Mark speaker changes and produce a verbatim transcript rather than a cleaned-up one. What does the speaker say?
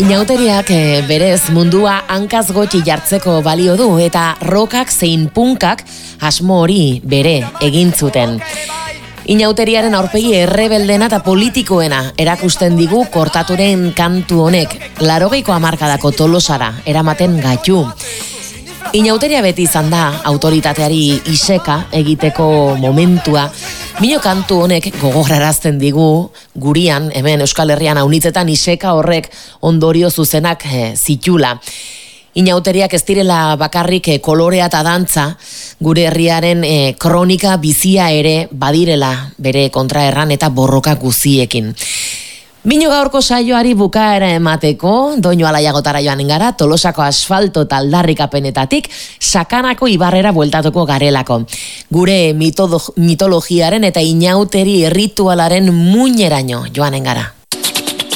Speaker 1: Inauteriak e, berez mundua hankaz gotxi jartzeko balio du eta rokak zein punkak asmo hori bere egin zuten. Inauteriaren aurpegi errebeldena eta politikoena erakusten digu Kortaturen kantu honek, laurogeiko hamarkadako Tolosara eramaten gaitu. Inauteria beti izan da autoritateari iseka egiteko momentua. Mino kantu honek gogorarazten digu gurian, hemen Euskal Herrian haunitzetan iseka horrek ondorio zuzenak e, zitula. Inauteriak ez direla bakarrik e, kolorea eta dantza, gure herriaren e, kronika bizia ere badirela bere kontraerran eta borroka guziekin. Bino gaurko saioari bukaera emateko, doinu alaiagotara joan gara, Tolosako asfalto eta aldarrikapenetatik, Sakanako ibarrera bueltatuko garelako. Gure mitologiaren eta inauteri erritualaren muineraino joanen gara.